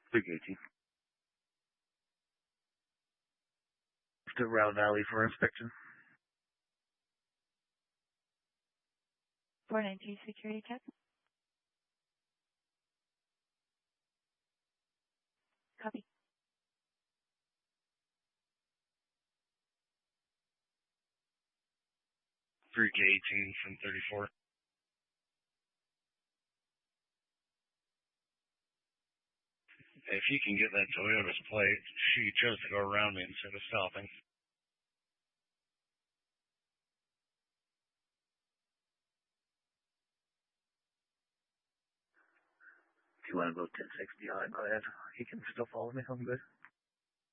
Big 18. To Route Valley for inspection. 492 security check. Copy. Freak 18 from 34. If you can get that Toyota's plate, she chose to go around me instead of stopping. If you want to go 10-6 behind, go ahead. He can still follow me. I'm good.